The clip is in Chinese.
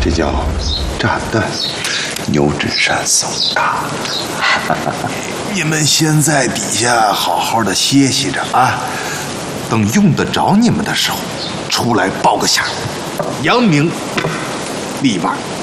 这叫炸弹，牛指山送的。 你们先在底下好好的歇息着啊，等用得着你们的时候，出来报个响，扬名立万。